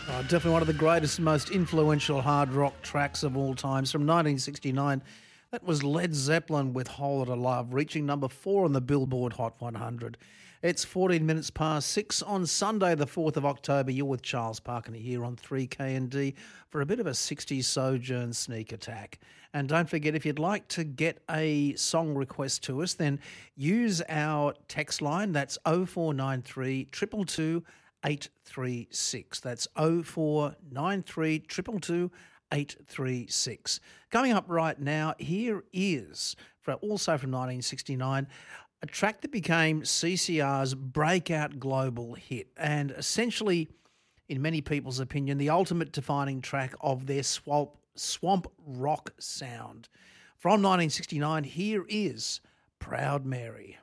Oh, definitely one of the greatest and most influential hard rock tracks of all times. From 1969, that was Led Zeppelin with Whole Lotta Love, reaching number 4 on the Billboard Hot 100. It's 14 minutes past 6 on Sunday, the 4th of October. You're with Charles Parker here on 3KND for a bit of a 60s Sojourn sneak attack. And don't forget, if you'd like to get a song request to us, then use our text line. That's 0493 222 836. That's 0493 222 836. Coming up right now, here is, also from 1969, a track that became CCR's breakout global hit and essentially, in many people's opinion, the ultimate defining track of their swamp rock sound. From 1969, here is Proud Mary.